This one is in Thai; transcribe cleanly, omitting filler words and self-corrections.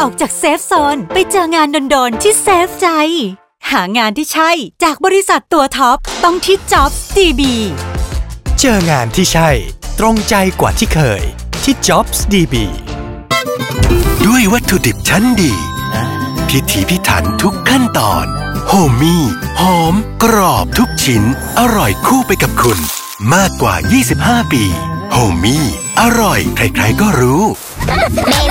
ออกจากเซฟโซนไปเจองานโดนๆที่เซฟใจหางานที่ใช่จากบริษัทตัวท็อปต้องที่ Jobs DB เจองานที่ใช่ตรงใจกว่าที่เคยที่ Jobs DB ด้วยวัตถุดิบชั้นดีพิถีพิถันทุกขั้นตอนโฮมี่หอมกรอบทุกชิ้นอร่อยคู่ไปกับคุณมากกว่า25 ปีโฮมี่อร่อยใครๆก็รู้